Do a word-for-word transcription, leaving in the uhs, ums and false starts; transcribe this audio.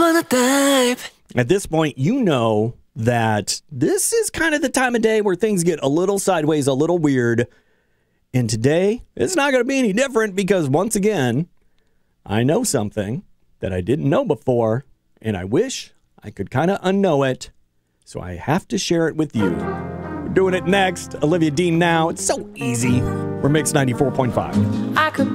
wanna dive. At this point, you know that this is kind of the time of day where things get a little sideways, a little weird. And today, it's not going to be any different because once again, I know something that I didn't know before, and I wish I could kind of unknow it. So I have to share it with you. We're doing it next. Olivia Dean Now. It's so easy. We're Mix ninety-four point five. I could